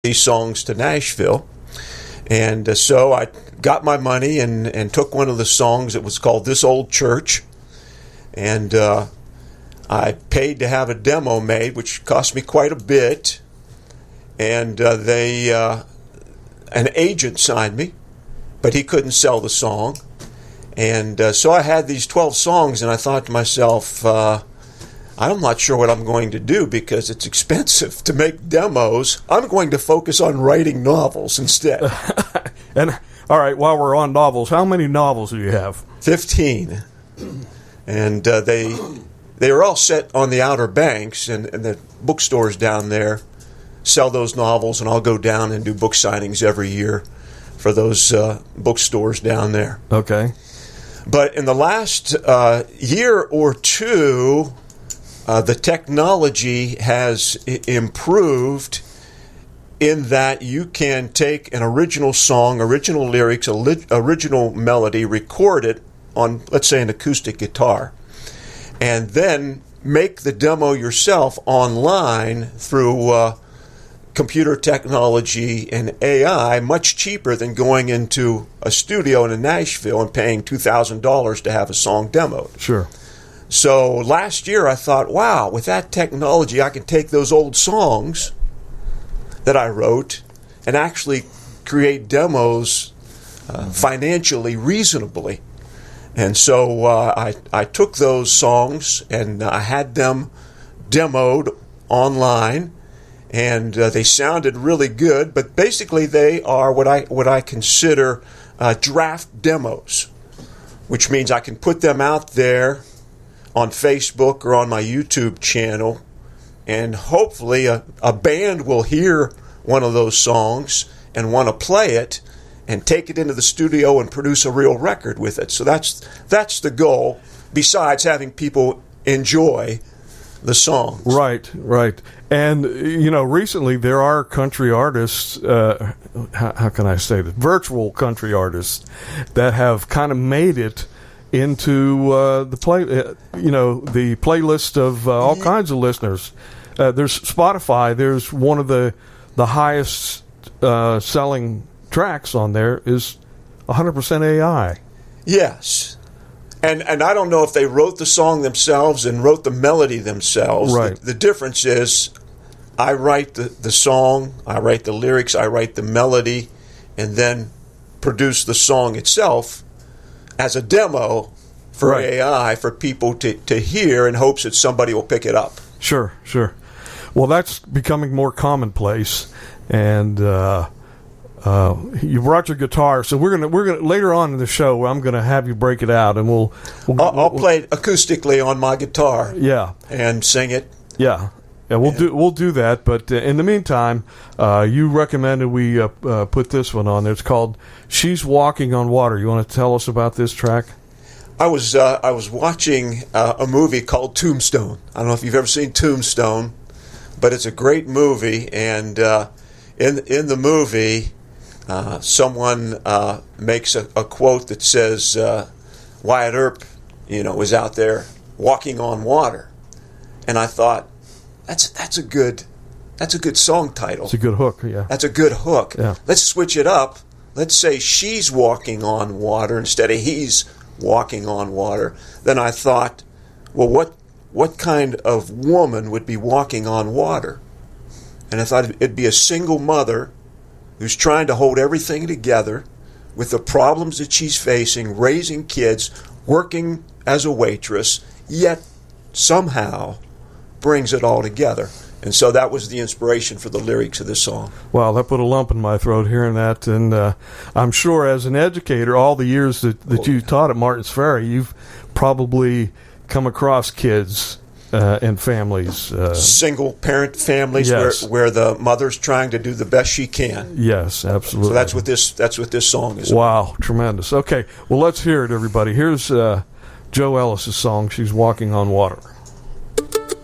these songs to Nashville. And so I got my money and took one of the songs that was called This Old Church. And I paid to have a demo made, which cost me quite a bit. And an agent signed me, but he couldn't sell the song. And so I had these 12 songs, and I thought to myself, I'm not sure what I'm going to do because it's expensive to make demos. I'm going to focus on writing novels instead. And all right, while we're on novels, how many novels do you have? 15. And they are all set on the Outer Banks, and the bookstores down there sell those novels, and I'll go down and do book signings every year for those bookstores down there. Okay. But in the last year or two, the technology has improved in that you can take an original song, original lyrics, original melody, record it on, let's say, an acoustic guitar, and then make the demo yourself online through computer technology and AI, much cheaper than going into a studio in Nashville and paying $2,000 to have a song demoed. Sure. So last year I thought, wow, with that technology I can take those old songs that I wrote and actually create demos financially reasonably. And so I took those songs and I had them demoed online, and they sounded really good. But basically, they are what I consider draft demos, which means I can put them out there on Facebook or on my YouTube channel, and hopefully a band will hear one of those songs and want to play it and take it into the studio and produce a real record with it. So that's the goal, besides having people enjoy the songs. Right. And, recently there are country artists, how can I say this, virtual country artists that have kind of made it into the playlist of all kinds of listeners. There's Spotify. There's one of the highest selling tracks on there is 100% AI. Yes. And I don't know if they wrote the song themselves and wrote the melody themselves. Right. The difference is I write the song, I write the lyrics, I write the melody, and then produce the song itself as a demo for AI for people to hear in hopes that somebody will pick it up. Sure. Well, that's becoming more commonplace, and you brought your guitar, so we're gonna later on in the show I'm gonna have you break it out, and I'll play it acoustically on my guitar. Yeah, and sing it. Yeah. We'll do that. But in the meantime, you recommended we put this one on there. It's called "She's Walking on Water." You want to tell us about this track? I was watching a movie called Tombstone. I don't know if you've ever seen Tombstone, but it's a great movie. And in the movie, someone makes a quote that says, "Wyatt Earp, was out there walking on water," and I thought, that's a good song title. It's a good hook. Yeah, that's a good hook. Yeah. Let's switch it up. Let's say she's walking on water instead of he's walking on water. Then I thought, well, what kind of woman would be walking on water? And I thought it'd be a single mother who's trying to hold everything together with the problems that she's facing, raising kids, working as a waitress, yet somehow brings it all together. And so that was the inspiration for the lyrics of this song. Wow, that put a lump in my throat hearing that. And I'm sure as an educator, all the years that you taught at Martins Ferry, you've probably come across kids and families. Single parent families, yes, where the mother's trying to do the best she can. Yes, absolutely. So that's what this song is Wow, about. Tremendous. Okay, well, let's hear it, everybody. Here's Joe Ellis' song, "She's Walking on Water."